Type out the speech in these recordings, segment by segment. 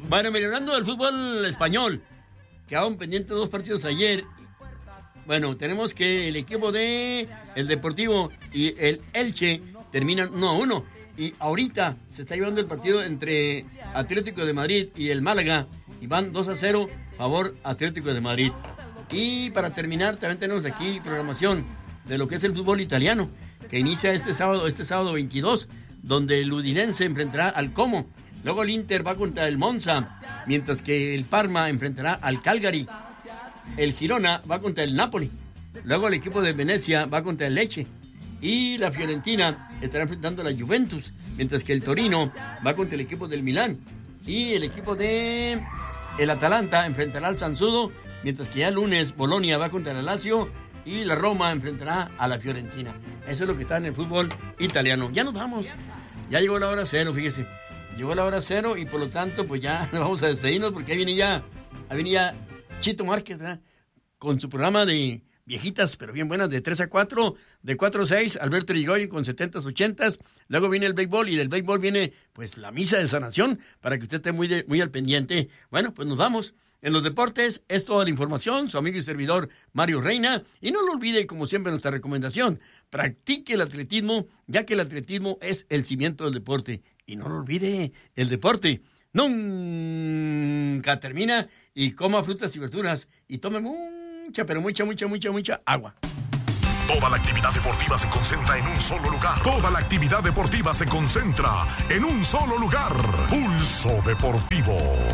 Bueno, hablando del fútbol español, quedaron pendientes 2 partidos ayer. Bueno, tenemos que el equipo de el Deportivo y el Elche terminan 1-1. Y ahorita se está llevando el partido entre Atlético de Madrid y el Málaga. Y van 2-0 favor Atlético de Madrid. Y para terminar, también tenemos aquí programación de lo que es el fútbol italiano, que inicia este sábado 22, donde el Udinese enfrentará al Como. Luego el Inter va contra el Monza, mientras que el Parma enfrentará al Cagliari. El Girona va contra el Napoli. Luego el equipo de Venecia va contra el Lecce. Y la Fiorentina estará enfrentando a la Juventus, mientras que el Torino va contra el equipo del Milán. Y el equipo de el Atalanta enfrentará al Sassuolo, mientras que ya el lunes Bolonia va contra el Lazio y la Roma enfrentará a la Fiorentina. Eso es lo que está en el fútbol italiano. Ya nos vamos. Ya llegó la hora cero, fíjese. Llegó la hora cero y por lo tanto pues ya nos vamos a despedirnos porque ahí viene ya Chito Márquez, ¿verdad? Con su programa de viejitas, pero bien buenas, de 3 a 4, de 4 a 6, Alberto Rigoyen con 70s, 80s, luego viene el béisbol y del béisbol viene pues la misa de sanación para que usted esté muy al pendiente. Bueno, pues nos vamos. En los deportes es toda la información, su amigo y servidor Mario Reina, y no lo olvide, como siempre, nuestra recomendación, practique el atletismo, ya que el atletismo es el cimiento del deporte, y no lo olvide, el deporte nunca termina, y coma frutas y verduras, y tome mucha agua. Toda la actividad deportiva se concentra en un solo lugar. Toda la actividad deportiva se concentra en un solo lugar. Pulso Deportivo.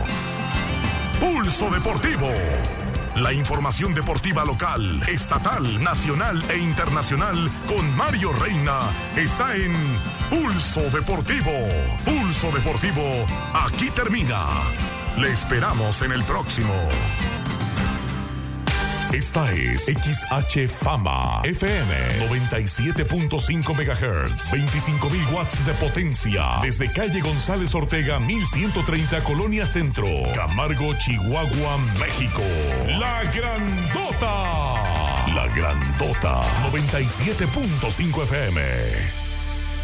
Pulso Deportivo. La información deportiva local, estatal, nacional e internacional con Mario Reina está en Pulso Deportivo. Pulso Deportivo, aquí termina. Le esperamos en el próximo. Esta es XH Fama FM 97.5 MHz, 25,000 watts de potencia, desde calle González Ortega 1130, Colonia Centro, Camargo, Chihuahua, México. La Grandota 97.5 FM.